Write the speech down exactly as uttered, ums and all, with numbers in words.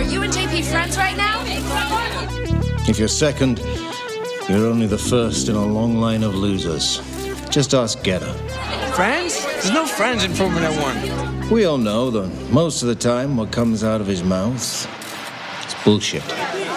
you and J P friends right now? If you're second, you're only the first in a long line of losers. Just ask Getter. Friends? There's no friends in Formula One. We all know that most of the time what comes out of his mouth is bullshit.